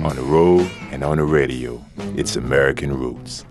on the road and on the radio. It's American Roots.